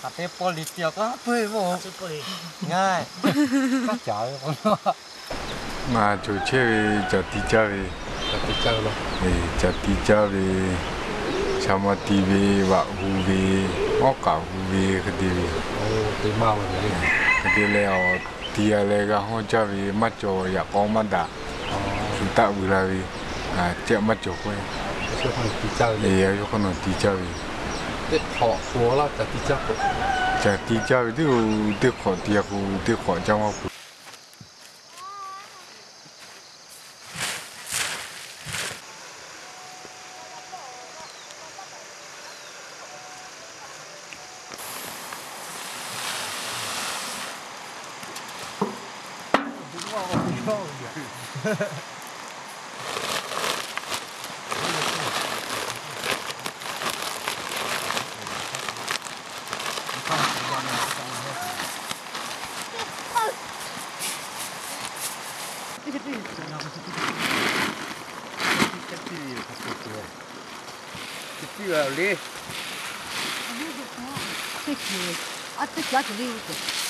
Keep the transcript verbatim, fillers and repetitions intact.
cà phê poli tiêu có phê vô ngay các chợ con mà chủ chơi chợ tí chơi chợ tí chơi luôn chợ tí chơi sao mà tivi và huvi ngõ cả huvi cái tivi tí màu rồi cái tivi leo tia leo cái hoa chơi vì mắt cho ya con mắt đã chúng ta vừa là vì à chơi mắt cho quên chứ không tí chơi thì cho con nó tí chơi tí họ phố là chợ tí chơi chợ tí chơi thì tí khó tiệc tí khó trong học cái gì đi 아, 또 좋아, 들리고 있어.